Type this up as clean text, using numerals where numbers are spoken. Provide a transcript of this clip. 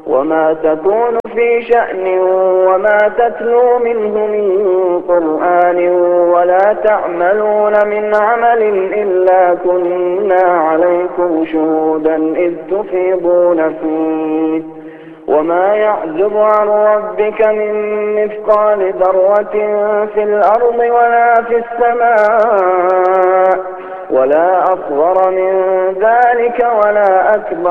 وما تكون في شأن وما تتلو منه من قرآن ولا تعملون من عمل إلا كنا عليكم شهودا إذ تفيضون فيه وما يعزب عن ربك من مثقال ذرة في الأرض ولا في السماء ولا أصغر من ذلك ولا أكبر